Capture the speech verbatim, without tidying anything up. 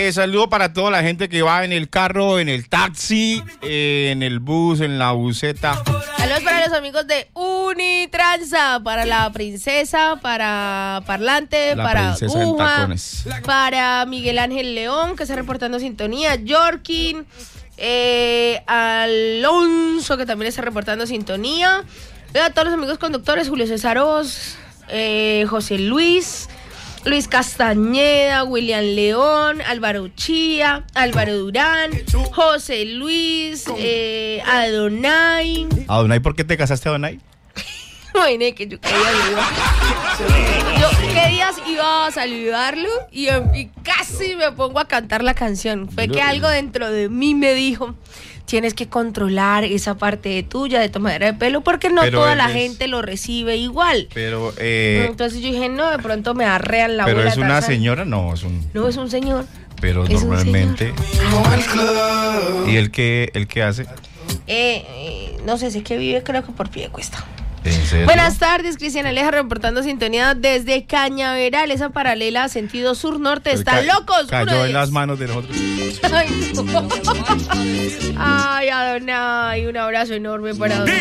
Eh, saludo para toda la gente que va en el carro, en el taxi, eh, en el bus, en la buseta. Saludos para los amigos de Unitransa, para la princesa, para Parlante, La para princesa en Uja, tacones. para Miguel Ángel León, que está reportando sintonía, Yorkin, eh, Alonso, que también está reportando sintonía. A todos los amigos conductores, Julio César Oz, eh, José Luis, Luis Castañeda, William León, Álvaro Chía, Álvaro Durán, José Luis, eh, Adonai. Adonai, ¿por qué te casaste, Adonai? Imaginé que yo qué días iba. Yo qué días iba a saludarlo y, y casi me pongo a cantar la canción. Fue que algo dentro de mí me dijo: tienes que controlar esa parte de tuya, de tomadera de pelo, porque no Pero toda la es- gente lo recibe igual. Pero, eh, Entonces yo dije, no, de pronto me arrean la pero bola. es una Tarzán. señora, no, es un... No, es un señor. Pero Es un normalmente... ¿Y el que, el que hace? Eh, eh, no sé, sé que vive, creo que por pie de cuesta. ¿En serio? Buenas tardes, Cristian Aleja reportando sintonía desde Cañaveral, esa paralela sentido sur-norte. ¿Están Ca- locos? Cayó Uno en de- las manos de nosotros. Ay, no. Ay, Adonai, un abrazo enorme para Adonai.